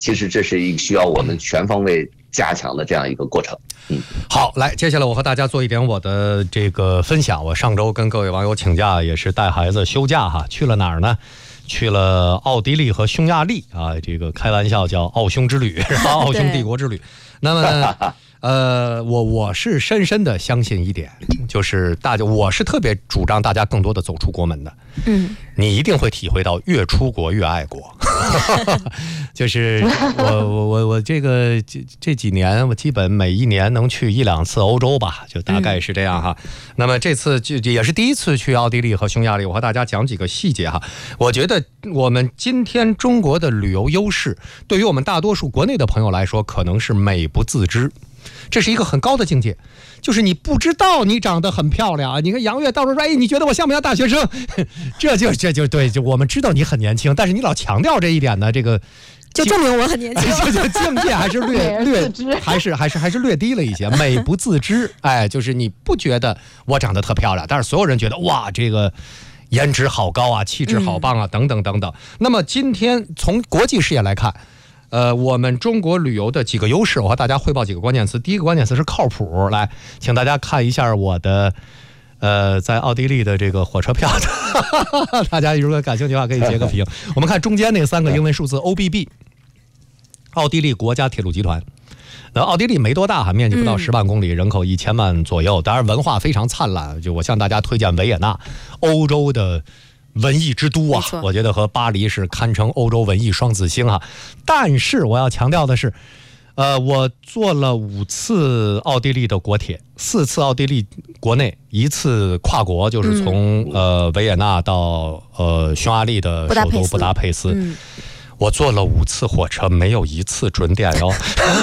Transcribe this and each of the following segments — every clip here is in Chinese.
其实这是一个需要我们全方位加强的这样一个过程。 好，来，接下来我和大家做一点我的这个分享。我上周跟各位网友请假，也是带孩子休假哈，去了哪儿呢？去了奥地利和匈牙利啊，这个开玩笑叫奥匈之旅，奥匈帝国之旅。那么呢，我是深深的相信一点，就是我是特别主张大家更多的走出国门的。你一定会体会到越出国越爱国。就是我这几年我基本每一年能去1-2次欧洲吧，就大概是这样哈。那么这次就也是第一次去奥地利和匈牙利，我和大家讲几个细节哈。我觉得我们今天中国的旅游优势，对于我们大多数国内的朋友来说，可能是美不自知。这是一个很高的境界，就是你不知道你长得很漂亮啊！你看杨越到处说，哎，你觉得我像不像大学生？这就对，就我们知道你很年轻，但是你老强调这一点呢，这个就证明我很年轻。 这境界还是略低了一些，美不自知。哎，就是你不觉得我长得特漂亮，但是所有人觉得哇，这个颜值好高啊，气质好棒啊，等等等等。那么今天从国际视野来看。我们中国旅游的几个优势，我和大家汇报几个关键词。第一个关键词是靠谱，来，请大家看一下我的在奥地利的这个火车票的，大家如果感兴趣的话可以截个屏。我们看中间那3个英文数字 OBB， 奥地利国家铁路集团。那奥地利没多大哈，面积不到10万公里，人口1000万左右，当然文化非常灿烂。就我向大家推荐维也纳，欧洲的文艺之都啊，我觉得和巴黎是堪称欧洲文艺双子星啊。但是我要强调的是，我坐了5次奥地利的国铁，4次奥地利国内，1次跨国，就是从维也纳到匈牙利的首都布达佩斯。我坐了5次火车，没有1次准点哟。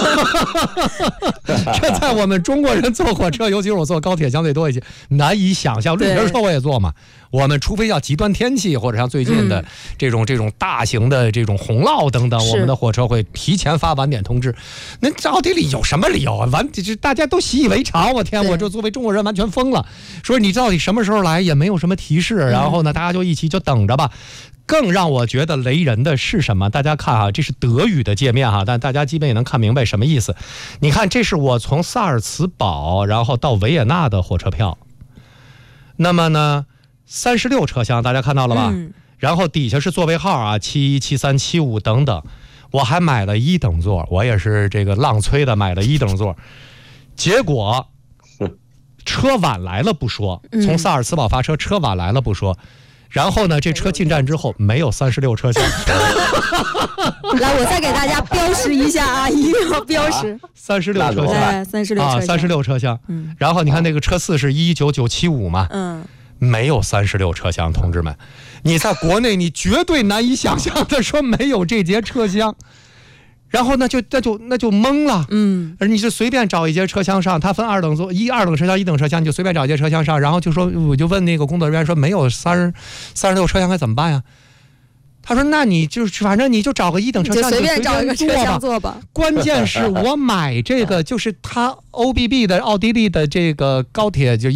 这在我们中国人坐火车，尤其是我坐高铁相对多一些，难以想象。绿皮车我也坐嘛，我们除非要极端天气，或者像最近的这种大型的这种洪涝等等，我们的火车会提前发晚点通知。那奥地利有什么理由啊？大家都习以为常。我天，我这作为中国人完全疯了。说你到底什么时候来，也没有什么提示，然后呢，大家就一起就等着吧。更让我觉得雷人的是什么？大家看啊，这是德语的界面哈，但大家基本也能看明白什么意思。你看，这是我从萨尔茨堡然后到维也纳的火车票。那么呢，36车厢，大家看到了吧？然后底下是座位号啊，71、73、75等等。我还买了1等座，我也是这个浪催的买了1等座。结果车晚来了不说，从萨尔茨堡发车，车晚来了不说。然后呢，这车进站之后没有36车厢。 来，我再给大家标识一下啊，一定要标识。 36车厢，36车厢。然后你看那个车次是19975嘛，没有36车厢，同志们，你在国内你绝对难以想象的说没有这节车厢。然后那就懵了，而你是随便找一节车厢上，它分2等座，2等车厢、1等车厢，你就随便找一节车厢上，然后就说，我就问那个工作人员说，没有36车厢该怎么办呀？他说，那你就反正你就找个1等车厢， 就随便找一个车厢坐吧。 关键是我买这个就是它 OBB 的奥地利的这个高铁，就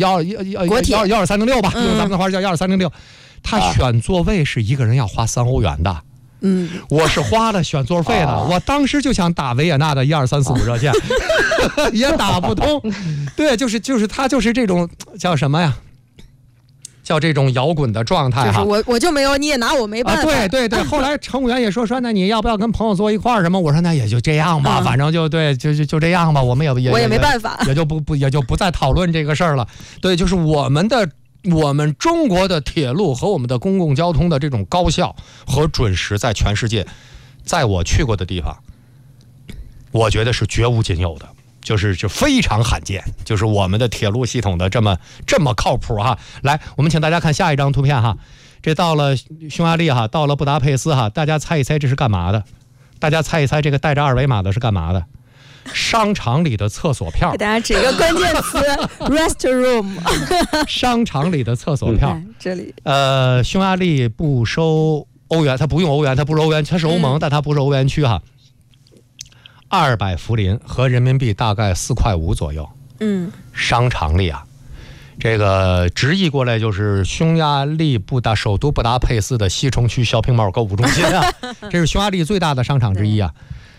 12306吧，用咱们的话叫12306，它选座位是一个人要花3欧元的。我是花了选座费的，我当时就想打维也纳的12345热线，也打不通。对，就是他就是这种叫什么呀？叫这种摇滚的状态哈。 我就没有，你也拿我没办法。 对，后来乘务员也说那你要不要跟朋友坐一块儿什么？我说那也就这样吧，反正就这样吧，我也没办法，也就不再讨论这个事儿了。对，就是我们中国的铁路和我们的公共交通的这种高效和准时，在全世界，在我去过的地方，我觉得是绝无仅有的，就是非常罕见，就是我们的铁路系统的这么靠谱哈。来，我们请大家看下一张图片哈，这到了匈牙利哈，到了布达佩斯哈，大家猜一猜这是干嘛的？大家猜一猜这个带着2维码的是干嘛的？商场里的厕所票。 给大家指一个关键词restroom。 商场里的厕所票。 这里匈牙利不收欧元，它不用欧元，它不是欧元，它是欧盟，但它不是欧元区哈。200福林和人民币大概4块5左右。商场里啊，这个直译过来就是匈牙利首都布达佩斯的西城区 shopping mall 购物中心啊，这是匈牙利最大的商场之一啊。